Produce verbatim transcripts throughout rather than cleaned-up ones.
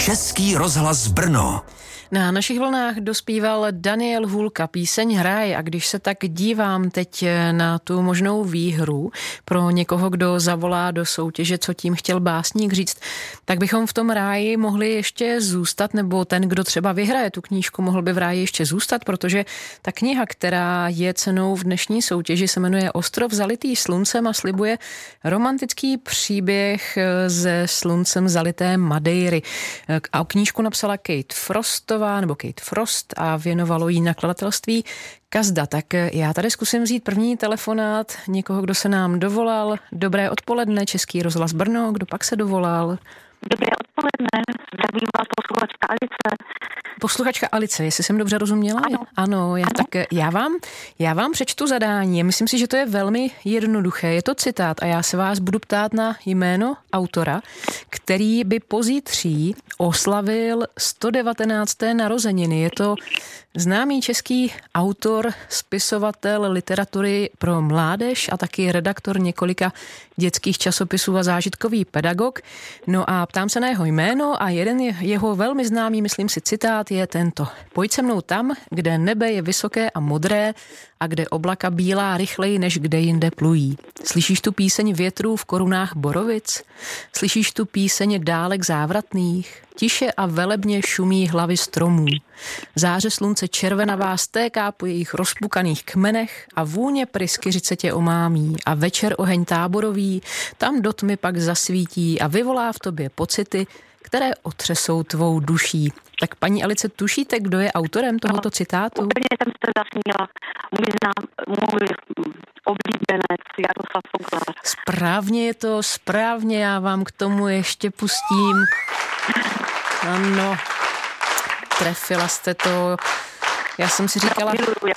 Český rozhlas Brno. Na našich vlnách dospíval Daniel Hůlka píseň Hraj a když se tak dívám teď na tu možnou výhru pro někoho, kdo zavolá do soutěže, co tím chtěl básník říct, tak bychom v tom ráji mohli ještě zůstat, nebo ten, kdo třeba vyhraje tu knížku, mohl by v ráji ještě zůstat, protože ta kniha, která je cenou v dnešní soutěži, se jmenuje Ostrov zalitý sluncem a slibuje romantický příběh ze sluncem zalité Madeiry. A knížku napsala Kate Frostová, nebo Kate Frost a věnovalo jí nakladatelství Kazda. Tak já tady zkusím vzít první telefonát někoho, kdo se nám dovolal. Dobré odpoledne, Český rozhlas Brno. Kdo pak se dovolal? Dobré odpoledne, zdravím vás posluchačka Alice. Posluchačka Alice, jestli jsem dobře rozuměla? Ano. Ano, já, ano. tak já vám, já vám přečtu zadání. Myslím si, že to je velmi jednoduché. Je to citát a já se vás budu ptát na jméno autora, který by pozítří oslavil sto devatenácté narozeniny. Je to známý český autor, spisovatel literatury pro mládež a taky redaktor několika dětských časopisů a zážitkový pedagog. No a ptám se na jeho jméno a jeden jeho velmi známý, myslím si, citát je tento. Pojď se mnou tam, kde nebe je vysoké a modré a kde oblaka bílá rychleji, než kde jinde plují. Slyšíš tu píseň větrů v korunách borovic? Slyšíš tu píseň dálek závratných? Tiše a velebně šumí hlavy stromů. Záře slunce červenavá stéká po jejich rozpukaných kmenech a vůně pryskyřice tě omámí a večer oheň táborový tam do tmy pak zasvítí a vyvolá v tobě pocity, které otřesou tvou duší. Tak paní Alice, tušíte, kdo je autorem tohoto citátu? Úplně jsem se zasnila. Můj, znám, můj oblíbenec Jaroslav Foglar. Správně je to, správně, já vám k tomu ještě pustím. Ano, trefila jste to. Já jsem si říkala...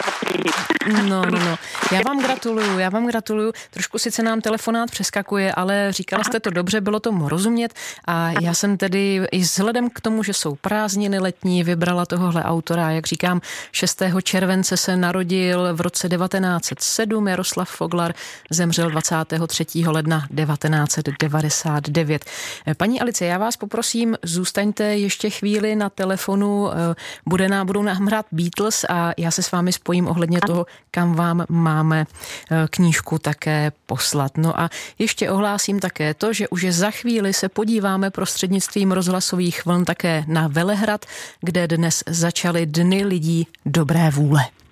No, no, no. Já vám gratuluju, já vám gratuluju. Trošku sice nám telefonát přeskakuje, ale říkala jste to dobře, bylo tomu rozumět a já jsem tedy i vzhledem k tomu, že jsou prázdniny letní, vybrala tohohle autora. Jak říkám, šestého července se narodil v roce devatenáct set sedm, Jaroslav Foglar zemřel dvacátého třetího ledna devatenáct set devadesát devět. Paní Alice, já vás poprosím, zůstaňte ještě chvíli na telefonu, bude nám, budou nám hrát Beatles a já se s vámi spojím ohledně toho, kam vám máme knížku také poslat. No a ještě ohlásím také to, že už za chvíli se podíváme prostřednictvím rozhlasových vln také na Velehrad, kde dnes začaly Dny lidí dobré vůle.